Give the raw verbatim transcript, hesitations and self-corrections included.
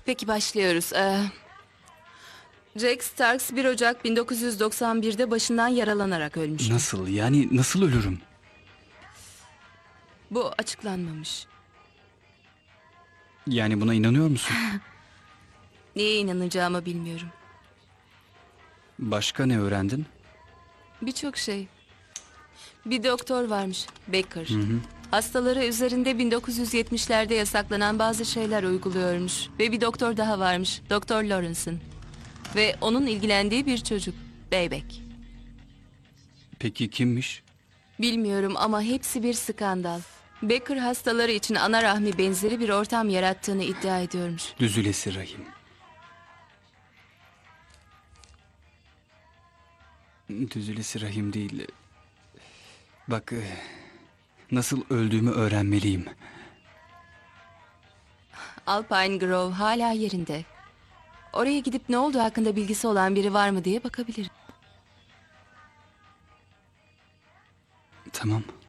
Peki başlıyoruz. Ee, Jack Starks bir Ocak bin dokuz yüz doksan birde başından yaralanarak ölmüş. Nasıl? Yani nasıl ölürüm? Bu açıklanmamış. Yani buna inanıyor musun? Neye inanacağımı bilmiyorum. Başka ne öğrendin? Birçok şey. Bir doktor varmış, Baker. Hastaları üzerinde bin dokuz yüz yetmişlerde yasaklanan bazı şeyler uyguluyormuş. Ve bir doktor daha varmış, Doktor Lawrence'ın. Ve onun ilgilendiği bir çocuk, Beybek. Peki kimmiş? Bilmiyorum ama hepsi bir skandal. Baker hastaları için ana rahmi benzeri bir ortam yarattığını iddia ediyormuş. Düzülesi rahim. Düzülesi rahim değil. Bak, e, nasıl öldüğümü öğrenmeliyim. Alpine Grove hala yerinde. Oraya gidip ne olduğu hakkında bilgisi olan biri var mı diye bakabilirim. Tamam.